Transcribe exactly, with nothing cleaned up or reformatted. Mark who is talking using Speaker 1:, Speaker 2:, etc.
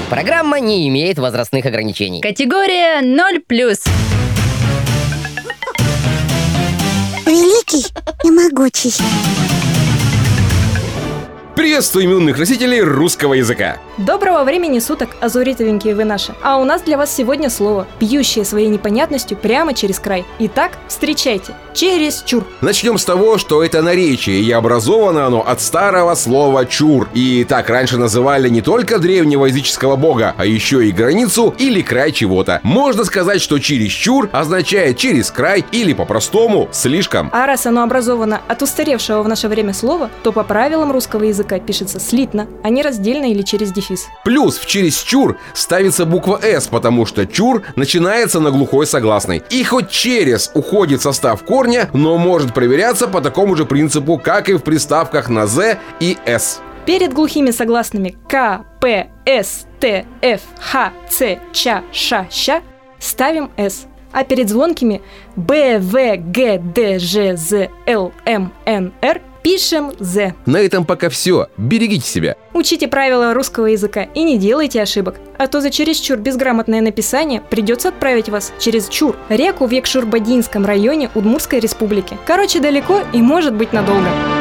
Speaker 1: Программа не имеет возрастных ограничений.
Speaker 2: Категория ноль плюс.
Speaker 3: Великий и могучий.
Speaker 4: Приветствуем юных носителей русского языка.
Speaker 5: Доброго времени суток, азуритовенькие вы наши. А у нас для вас сегодня слово, бьющее своей непонятностью прямо через край. Итак, встречайте. Чересчур.
Speaker 4: Начнем с того, что это наречие, и образовано оно от старого слова «чур». И так раньше называли не только древнего языческого бога, а еще и границу или край чего-то. Можно сказать, что чересчур означает через край или по-простому слишком.
Speaker 5: А раз оно образовано от устаревшего в наше время слова, то по правилам русского языка пишется слитно, а не раздельно или через дефис.
Speaker 4: Плюс в чересчур ставится буква «с», потому что «чур» начинается на глухой согласной. И хоть «через» уходит в состав корня, но может проверяться по такому же принципу, как и в приставках на «з» и «с».
Speaker 5: Перед глухими согласными «к», «п», «с», «т», «ф», «х», «ц», «ч», «ш», «щ» ставим «с». А перед звонкими «б», «в», «г», «д», «ж», «з», «л», «м», «н», «р» пишем «з».
Speaker 4: На этом пока все. Берегите себя.
Speaker 5: Учите правила русского языка и не делайте ошибок, а то за чересчур безграмотное написание придется отправить вас через Чур, реку в Якшурбадинском районе Удмуртской республики. Короче, далеко и может быть надолго.